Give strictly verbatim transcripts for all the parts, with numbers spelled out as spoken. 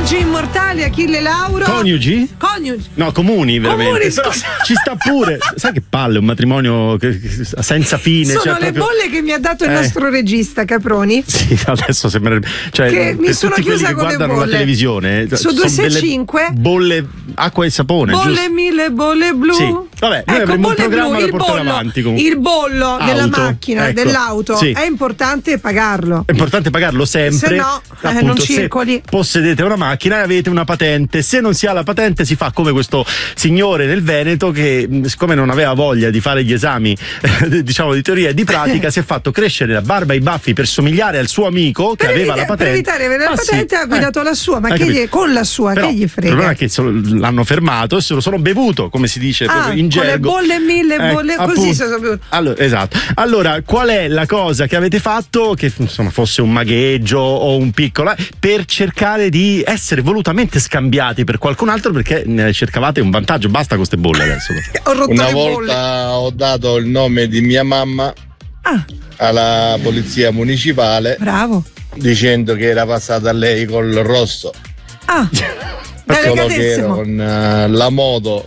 coniugi immortali Achille Lauro. Coniugi? Coniugi. No, comuni veramente. Comuni, Però ci sta pure. Sai che palle, un matrimonio che, che, senza fine. Sono cioè, le proprio... bolle che mi ha dato il eh. nostro regista Caproni. Sì, adesso sembra. Cioè, che mi per sono tutti quelli chiusa che con le guardano bolle. la televisione. Su due sei cinque bolle, acqua e sapone. Bolle giusto? mille, bolle blu. Sì. Vabbè, noi ecco, avremo un bolle programma blu, da il portare bollo, avanti comunque. il bollo Auto, della macchina, ecco. dell'auto Sì. è importante pagarlo. È importante pagarlo sempre. Se no, eh, appunto, non circoli. Se possedete una macchina e avete una patente. Se non si ha la patente, si fa come questo signore nel Veneto che, siccome non aveva voglia di fare gli esami, diciamo di teoria e di pratica, si è fatto crescere la barba e i baffi per somigliare al suo amico che per aveva evitare, la patente. Per evitare di avere la ah, patente sì. ha guidato eh. la sua, ma Hai che capito? gli, con la sua, Però, che gli il frega? problema è che se lo- l'hanno fermato e se lo sono bevuto, come si dice Ah, proprio in con le gergo. bolle mille, Eh, bolle, così appunto. sono bevuto. Allora, esatto. Allora, qual è la cosa che avete fatto che insomma fosse un magheggio o un piccolo per cercare di essere volutamente scambiati per qualcun altro perché ne cercavate un vantaggio? Basta con queste bolle adesso. Ho rotto Una le volta bolle. ho dato il nome di mia mamma Ah, alla polizia municipale bravo. dicendo che era passata a lei col rosso, Ah, solo che era delegatissimo. con eh, la moto,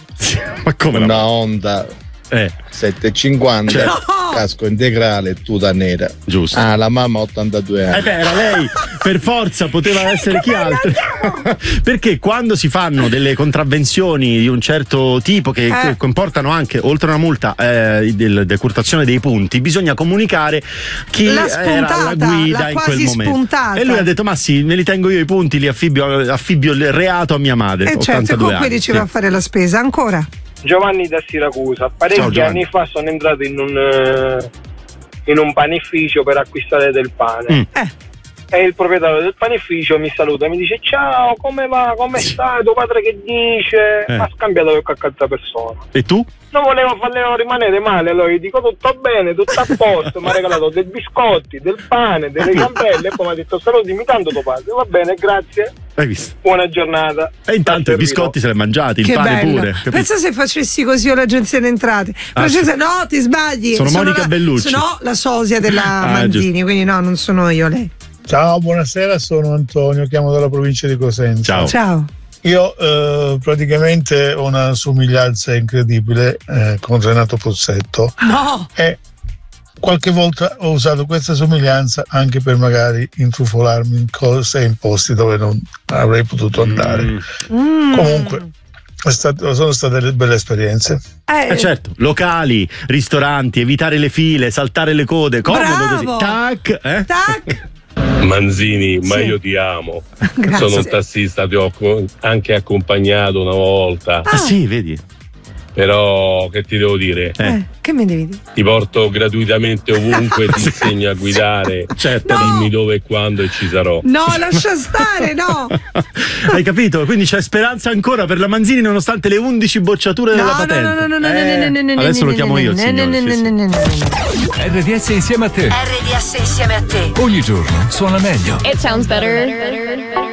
Ma come una la... Honda Eh, settecentocinquanta, Cioè- casco integrale, tuta nera. giusto. Ah, la mamma ha ottantadue anni. Eh beh, era lei, per forza poteva essere chi altro. Perché quando si fanno delle contravvenzioni di un certo tipo che, Eh. che comportano anche, oltre a una multa, eh, del, decurtazione dei punti, bisogna comunicare chi La era spuntata, alla guida la in quasi quel momento. spuntata. E lui ha detto: ma sì, me li tengo io i punti, li affibbio, affibbio il reato a mia madre. E certo, ottantadue con cui anni, diceva sì. a fare la spesa ancora. Giovanni da Siracusa. Ciao, Parecchi Giovanni. anni fa sono entrato in un eh, in un panificio per acquistare del pane. Mm. Eh. E il proprietario del panificio mi saluta e mi dice: ciao, come va? Come stai? Tuo padre che dice? Eh. Ma ha scambiato con qualche altra persona. E tu? Non volevo farle rimanere male, allora gli dico tutto bene, tutto a posto. Mi ha regalato dei biscotti, del pane, delle ciambelle e poi mi ha detto salutami tanto tuo padre. Va bene, grazie. Hai visto? Buona giornata. E intanto i Servito. biscotti se li ha mangiati, il Che pane bello. pure. capito? Pensa se facessi così io l'agenzia delle entrate. Ah, Facessi- sì. No, ti sbagli. Sono Monica la, Bellucci. Sono la sosia della Ah, Manzini, quindi no, non sono io lei. Ciao, buonasera, sono Antonio, chiamo dalla provincia di Cosenza. Ciao. Ciao. Io eh, praticamente ho una somiglianza incredibile eh, con Renato Pozzetto No. e qualche volta ho usato questa somiglianza anche per magari intrufolarmi in cose e in posti dove non avrei potuto andare. Mm. Mm. Comunque è stato- sono state delle belle esperienze. Eh, Eh certo, locali, ristoranti, evitare le file, saltare le code, comodo Bravo. così. Tac, eh? Tac. Manzini, ma Sì. io ti amo. Grazie. Sono un tassista, ti ho co- anche accompagnato una volta. Ah sì, vedi? Però che ti devo dire? Eh. Eh, che mi devi dire? Ti porto gratuitamente ovunque, ti insegno a guidare. Certo. No. Dimmi dove e quando e ci sarò. No, lascia stare, no. Hai capito? Quindi c'è speranza ancora per la Manzini nonostante le undici bocciature della No, no, patente. no, no, no, no, Eh, no, no, no, adesso no, lo chiamo io il no, signore. no, sì, no, sì. no, no, no. R D S insieme a te. R D S insieme a te. Ogni giorno suona meglio. It sounds better.